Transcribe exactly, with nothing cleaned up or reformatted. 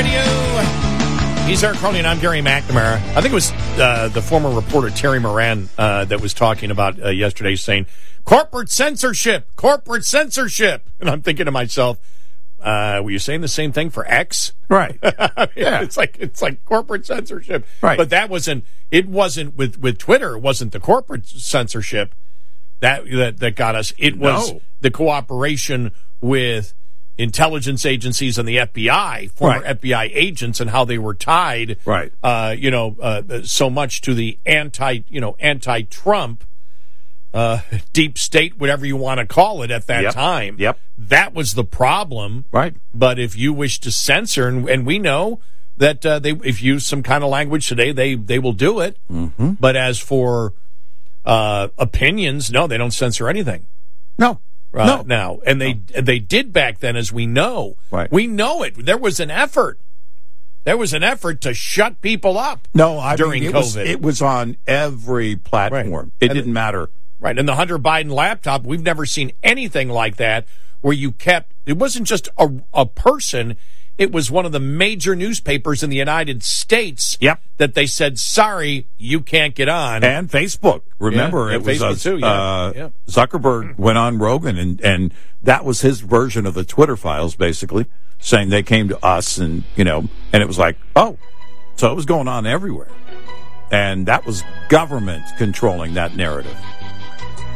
Radio. He's Eric Carly, and I'm Gary McNamara. I think it was uh, the former reporter Terry Moran uh, that was talking about uh, yesterday, saying, corporate censorship, corporate censorship. And I'm thinking to myself, uh, were you saying the same thing for X? Right. I mean, yeah. It's like it's like corporate censorship. Right. But that wasn't, it wasn't with, with Twitter, it wasn't the corporate censorship that that, that got us. It was No. the cooperation with intelligence agencies and the F B I, former Right. F B I agents, and how they were tied, Right. uh, you know, uh, so much to the anti, you know, anti-Trump, uh, deep state, whatever you want to call it at that Yep. time. Yep. That was the problem. Right. But if you wish to censor, and, and we know that uh, they, if you use some kind of language today, they they will do it. Mm-hmm. But as for uh, opinions, no, they don't censor anything. No. Uh, no. Now, and they they did back then, as we know. Right. We know it. There was an effort. There was an effort to shut people up. No, I during mean, it COVID. was, it was on every platform. Right. It And didn't matter. Right. And the Hunter Biden laptop, we've never seen anything like that, where you kept, it wasn't just a, a person, it was one of the major newspapers in the United States. Yep. That they said, sorry, you can't get on. And Facebook. Remember, Yeah, it was Facebook uh, too, yeah. Uh, Yeah. Zuckerberg went on Rogan, and, and that was his version of the Twitter files, basically, saying they came to us, and, you know, and it was like, oh, so it was going on everywhere. And that was government controlling that narrative.